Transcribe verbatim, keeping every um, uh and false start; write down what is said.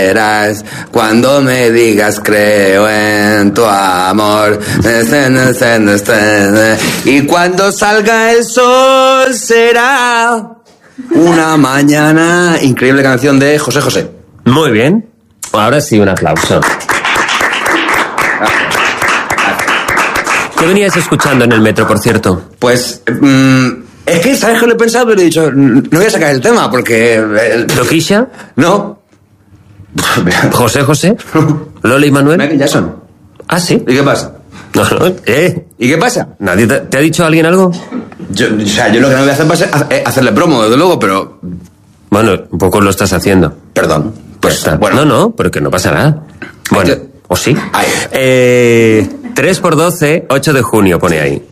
Verás, cuando me digas creo en tu amor. Y cuando salga el sol será una mañana. Increíble canción de José José. Muy bien. Ahora sí, un aplauso. ¿Qué venías escuchando en el metro, por cierto? Pues... Mmm, es que, ¿sabes qué lo he pensado? Pero he dicho, no voy a sacar el tema porque... El... ¿Toquisha? No. ¿José José? ¿Lola y Manuel? Michael Jackson. ¿Ah, sí? ¿Y qué pasa? No, no, ¿eh? ¿Y qué pasa? ¿Nadie te, te ha dicho alguien algo? Yo, o sea, yo lo que no voy a hacer va a ser hacerle promo, desde luego, pero... Bueno, un poco lo estás haciendo. Perdón. Pues está. Bueno. No, no, porque no pasa nada. Bueno, que... ¿o sí? Ay. Eh, tres por doce, ocho de junio, pone ahí.